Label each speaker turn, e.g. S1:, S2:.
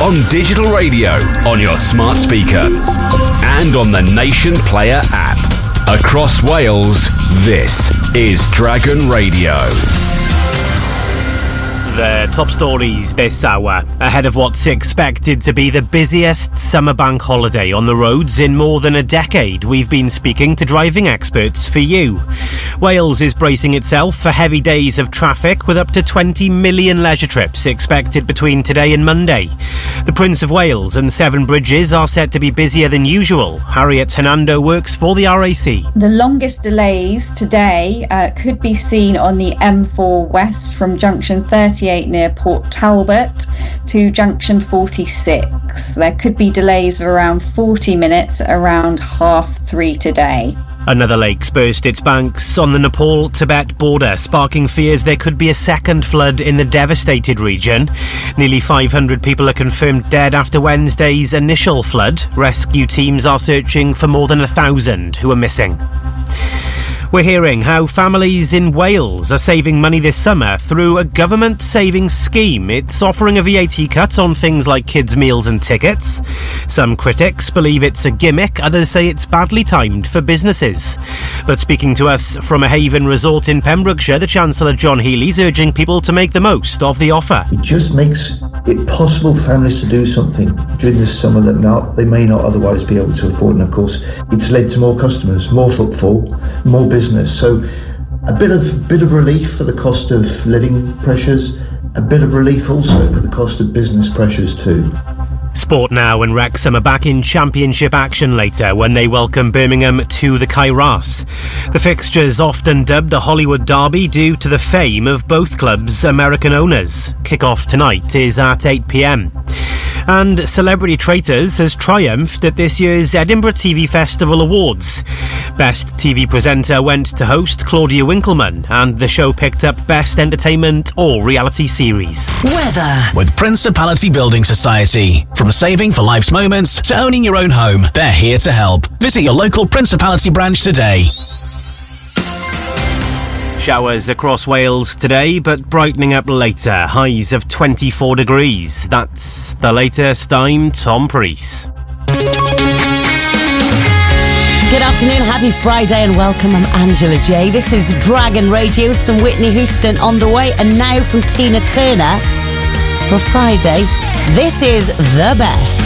S1: on digital radio, on your smart speaker, and on the Nation Player app. Across Wales, this is Dragon Radio.
S2: The top stories this hour, ahead of what's expected to be the busiest summer bank holiday on the roads in more than a decade. We've been speaking to driving experts for you. Wales is bracing itself for heavy days of traffic with up to 20 million leisure trips expected between today and Monday. The Prince of Wales and Severn Bridges are set to be busier than usual. Harriet Hernando works for the RAC.
S3: The longest delays today could be seen on the M4 West from junction 38 near Port Talbot to junction 46. There could be delays of around 40 minutes around 3:30 today.
S2: Another lake's burst its banks on the Nepal-Tibet border, sparking fears there could be a second flood in the devastated region. Nearly 500 people are confirmed dead after Wednesday's initial flood. Rescue teams are searching for more than 1,000 who are missing. We're hearing how families in Wales are saving money this summer through a government savings scheme. It's offering a VAT cut on things like kids' meals and tickets. Some critics believe it's a gimmick, others say it's badly timed for businesses. But speaking to us from a Haven resort in Pembrokeshire, the Chancellor John Healey's urging people to make the most of the offer.
S4: It just makes it possible for families to do something during this summer that they may not otherwise be able to afford. And of course, it's led to more customers, more footfall, more business. So a bit of relief for the cost of living pressures, a bit of relief also for the cost of business pressures too.
S2: Sport now, and Wrexham are back in championship action later when they welcome Birmingham to the Kairos. The fixture's often dubbed the Hollywood Derby due to the fame of both clubs' American owners. Kick-off tonight is at 8 p.m. And Celebrity Traitors has triumphed at this year's Edinburgh TV Festival Awards. Best TV presenter went to host Claudia Winkleman, and the show picked up Best Entertainment or Reality Series.
S5: Weather with Principality Building Society. From saving for life's moments to owning your own home, they're here to help. Visit your local Principality branch today.
S2: Showers across Wales today, but brightening up later. Highs of 24 degrees. That's the latest. I'm Tom Preece.
S6: Good afternoon, happy Friday and welcome. I'm Angela J. This is Dragon Radio, some Whitney Houston on the way, and now from Tina Turner for Friday. This is The Best.